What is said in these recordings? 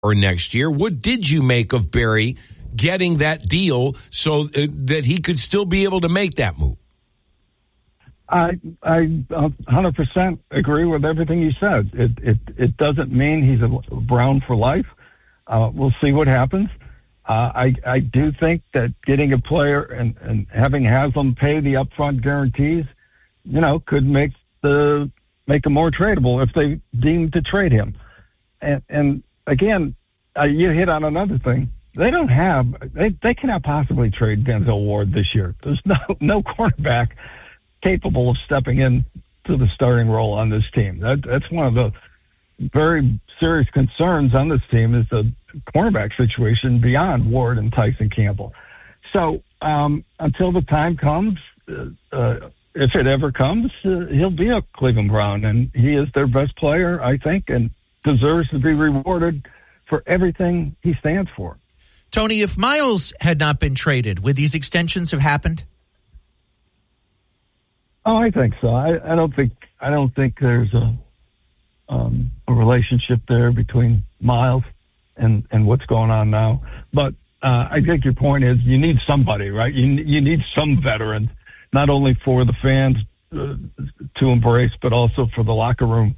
or next year. What did you make of Barry getting that deal so that he could still be able to make that move? I 100% agree with everything you said. It doesn't mean he's a Brown for life. We'll see what happens. I do think that getting a player and having Haslam pay the upfront guarantees, could make him more tradable if they deem to trade him. And again, you hit on another thing. They cannot possibly trade Denzel Ward this year. There's no cornerback capable of stepping in to the starting role on this team. That's one of the very serious concerns on this team is the cornerback situation beyond Ward and Tyson Campbell. So until the time comes, if it ever comes, he'll be a Cleveland Brown, and he is their best player, I think, and deserves to be rewarded for everything he stands for. Tony, if Miles had not been traded, would these extensions have happened? Oh, I think so. I don't think there's a relationship there between Miles and what's going on now. But I think your point is you need somebody, right? You need some veteran, not only for the fans to embrace, but also for the locker room.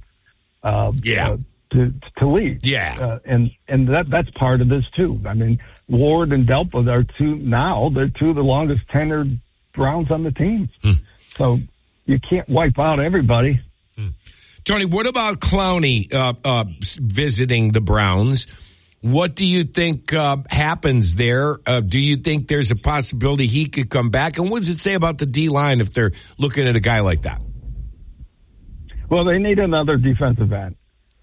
To lead. Yeah. And that's part of this too. I mean, Ward and Delpa are they're two of the longest tenured Browns on the team. So you can't wipe out everybody. Tony, what about Clowney visiting the Browns? What do you think happens there? Do you think there's a possibility he could come back? And what does it say about the D-line if they're looking at a guy like that? Well, they need another defensive end.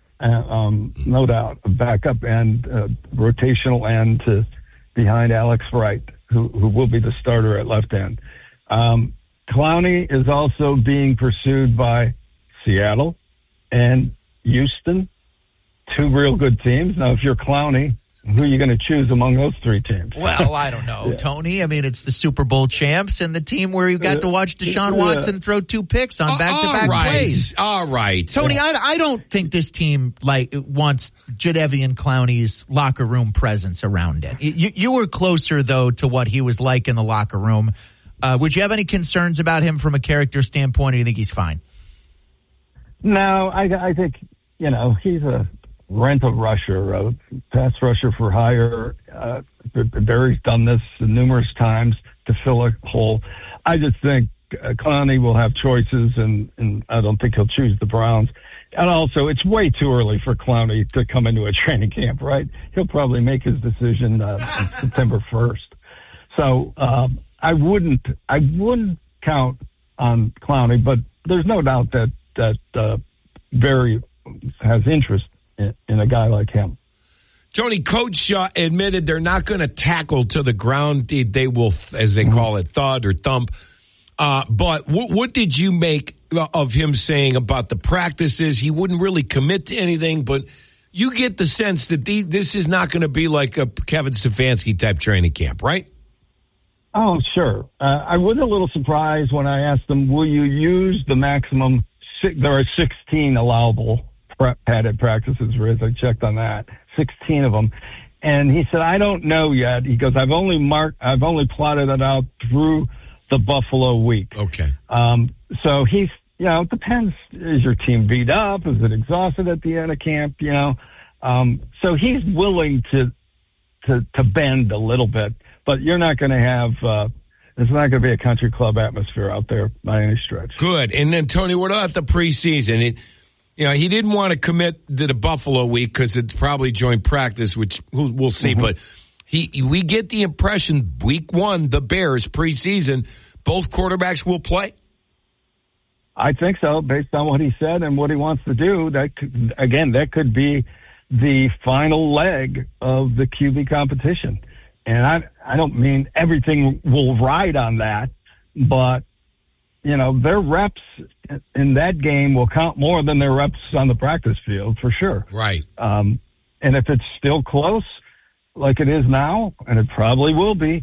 No doubt, a backup end, rotational end behind Alex Wright, who will be the starter at left end. Clowney is also being pursued by Seattle and Houston, two real good teams. Now, if you're Clowney, who are you going to choose among those three teams? Well, I don't know, Tony. I mean, it's the Super Bowl champs and the team where you got to watch Deshaun Watson throw 2 picks on back-to-back plays. All right. Tony, I don't think this team wants Jadeveon Clowney's locker room presence around it. You were closer, though, to what he was like in the locker room. Would you have any concerns about him from a character standpoint, or do you think he's fine? No, I think, he's a rental rusher, a pass rusher for hire. Barry's done this numerous times to fill a hole. I just think Clowney will have choices, and I don't think he'll choose the Browns. And also, it's way too early for Clowney to come into a training camp, right? He'll probably make his decision on September 1st. So I wouldn't count on Clowney, but there's no doubt that Barry has interest in a guy like him. Tony, Coach admitted they're not going to tackle to the ground. They will, as they call it, thud or thump. But what did you make of him saying about the practices? He wouldn't really commit to anything, but you get the sense that this is not going to be like a Kevin Stefanski type training camp, right? Oh, sure. I was a little surprised when I asked him, will you use the maximum? There are 16 allowable padded practices, Riz. I checked on that. 16 of them. And he said, I don't know yet. He goes, I've only plotted it out through the Buffalo week. Okay. So he's, it depends. Is your team beat up? Is it exhausted at the end of camp? So he's willing to bend a little bit, but you're not going to have, it's not going to be a country club atmosphere out there by any stretch. Good. And then, Tony, what about the preseason? He didn't want to commit to the Buffalo week because it's probably joint practice, which we'll see. Mm-hmm. But we get the impression week 1, the Bears preseason, both quarterbacks will play. I think so, based on what he said and what he wants to do. That could be the final leg of the QB competition. And I don't mean everything will ride on that, but, their reps in that game will count more than their reps on the practice field, for sure. Right. And if it's still close, like it is now, and it probably will be,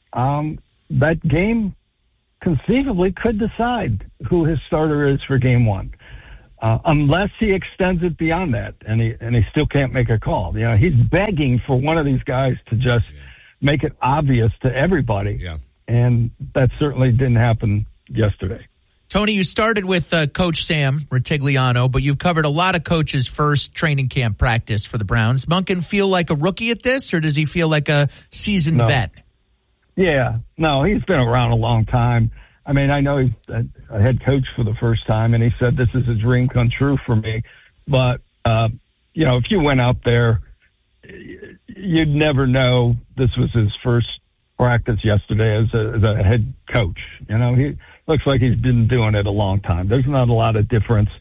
that game conceivably could decide who his starter is for game 1. unless he extends it beyond that, and he still can't make a call. He's begging for one of these guys to just make it obvious to everybody. Yeah. And that certainly didn't happen yesterday. Tony, you started with Coach Sam Rutigliano, but you've covered a lot of coaches' first training camp practice for the Browns. Monken feel like a rookie at this, or does he feel like a seasoned vet? Yeah. No, he's been around a long time. I mean, I know he's a head coach for the first time, and he said this is a dream come true for me. But, if you went out there, you'd never know this was his first practice yesterday as a head coach. He looks like he's been doing it a long time. There's not a lot of difference.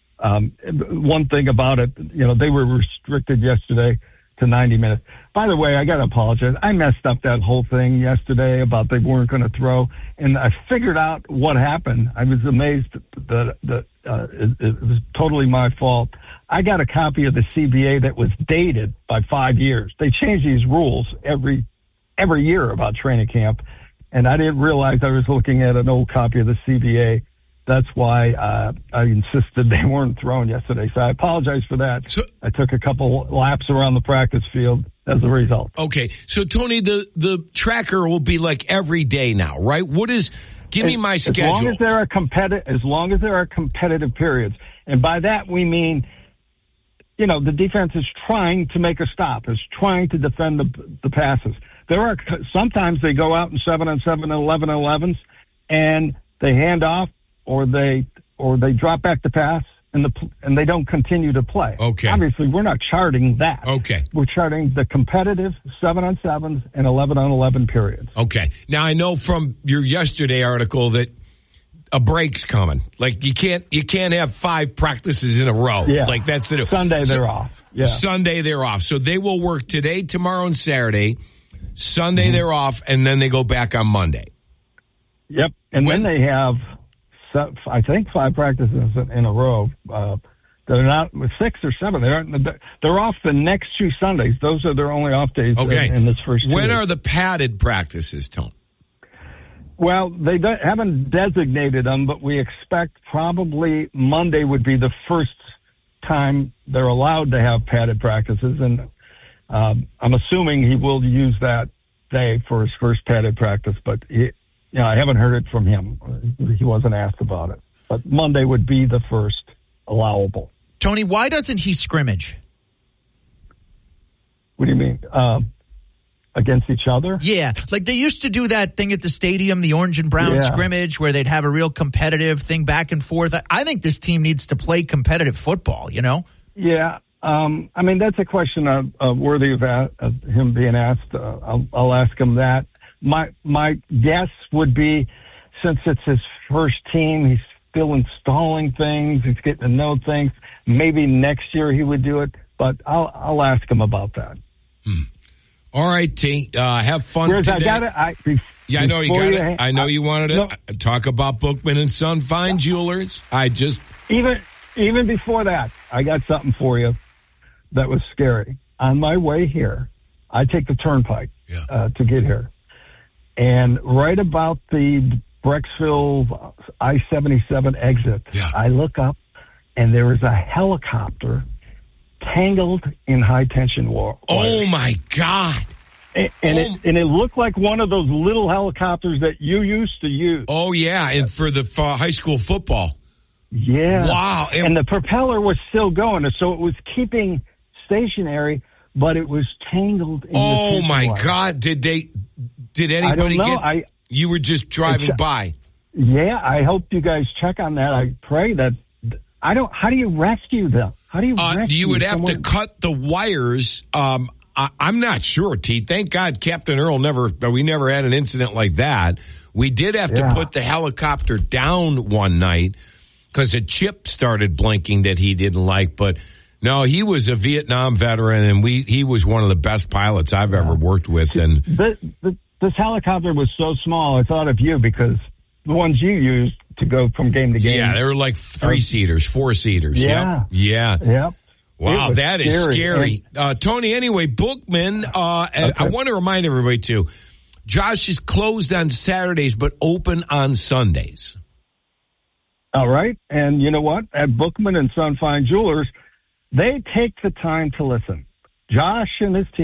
One thing about it, they were restricted yesterday to 90 minutes. By the way, I got to apologize. I messed up that whole thing yesterday about they weren't going to throw, and I figured out what happened. I was amazed that it was totally my fault. I got a copy of the CBA that was dated by 5 years. They change these rules every year about training camp, and I didn't realize I was looking at an old copy of the CBA. That's why I insisted they weren't thrown yesterday. So I apologize for that. So, I took a couple laps around the practice field as a result. Okay. So, Tony, the tracker will be like every day now, right? Give me my schedule. As long as there are competitive periods. And by that we mean, the defense is trying to make a stop, is trying to defend the passes. Sometimes they go out in 7-on-7 and 11-on-11s, and they hand off, or they drop back to pass, and they don't continue to play. Okay. Obviously, we're not charting that. Okay. We're charting the competitive 7-on-7s and 11-on-11 periods. Okay. Now, I know from your yesterday article that a break's coming. Like, you can't have 5 practices in a row. Yeah. Like, that's the Sunday they're off. Yeah. Sunday they're off. So they will work today, tomorrow, and Saturday. Sunday they're off, and then they go back on Monday. Yep. And then they have, I think, 5 practices in a row. They're not 6 or 7. They're off the next 2 Sundays. Those are their only off days in this first 2 When weeks. are the padded practices, Tony? Well, they haven't designated them, but we expect probably Monday would be the first time they're allowed to have padded practices. And I'm assuming he will use that day for his first padded practice, but I haven't heard it from him. He wasn't asked about it. But Monday would be the first allowable. Tony, why doesn't he scrimmage? What do you mean? Against each other? Yeah, like they used to do that thing at the stadium, the orange and brown scrimmage, where they'd have a real competitive thing back and forth. I think this team needs to play competitive football, Yeah. I mean, that's a question worthy of him being asked. I'll ask him that. My guess would be, since it's his first team, he's still installing things, he's getting to know things. Maybe next year he would do it, but I'll ask him about that. All right, T. Have fun today. I know you got it. I know you wanted to talk about Bookman and Son Fine Jewelers. Even before that, I got something for you that was scary. On my way here, I take the turnpike to get here. And right about the Brecksville I-77 exit, I look up, and there is a helicopter tangled in high-tension wire. Oh, my God. And it looked like one of those little helicopters that you used to use. Oh, yeah, and for high school football. Yeah. Wow. And the propeller was still going, so it was keeping stationary, but it was tangled in the my wire. God. Did anybody you were just driving by? Yeah, I hope you guys check on that. I pray that how do you rescue them? How do you rescue you would have someone? to cut the wires. I'm not sure, T. Thank God Captain Earl we never had an incident like that. We did have to put the helicopter down one night because a chip started blinking that he didn't like. But no, he was a Vietnam veteran, and he was one of the best pilots I've ever worked with. And this helicopter was so small, I thought of you because the ones you used to go from game to game. Yeah, they were like 3-seaters, 4-seaters. Yeah. Yep. Wow, that is scary. Tony, anyway, Bookman, I want to remind everybody, too, Josh is closed on Saturdays but open on Sundays. All right. And you know what? At Bookman and Son Fine Jewelers, they take the time to listen. Josh and his team